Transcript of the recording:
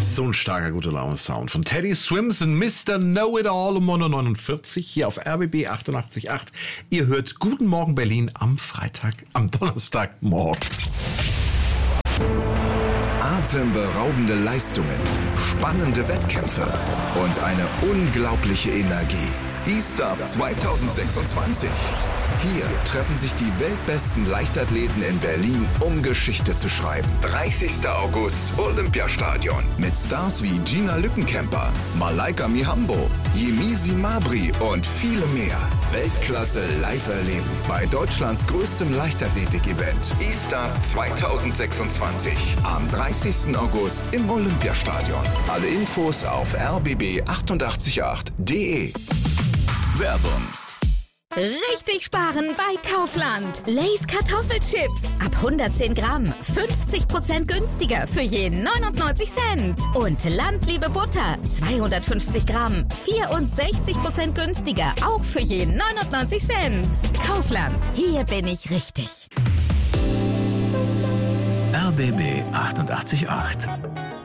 So ein starker gute Laune-Sound von Teddy Swims und Mr. Know-It-All um 9.49 Uhr hier auf RBB 88.8. Ihr hört Guten Morgen Berlin am Donnerstagmorgen. Atemberaubende Leistungen, spannende Wettkämpfe und eine unglaubliche Energie. E-Stuff 2026. Hier treffen sich die weltbesten Leichtathleten in Berlin, um Geschichte zu schreiben. 30. August, Olympiastadion. Mit Stars wie Gina Lückenkämper, Malaika Mihambo, Yemisi Mabry und viele mehr. Weltklasse live erleben bei Deutschlands größtem Leichtathletik-Event. E-Stuff 2026. Am 30. August im Olympiastadion. Alle Infos auf rbb888.de. Werbung. Richtig sparen bei Kaufland. Lay's Kartoffelchips. Ab 110 Gramm. 50% günstiger für je 99 Cent. Und Landliebe Butter. 250 Gramm. 64% günstiger. Auch für je 99 Cent. Kaufland. Hier bin ich richtig. RBB 88.8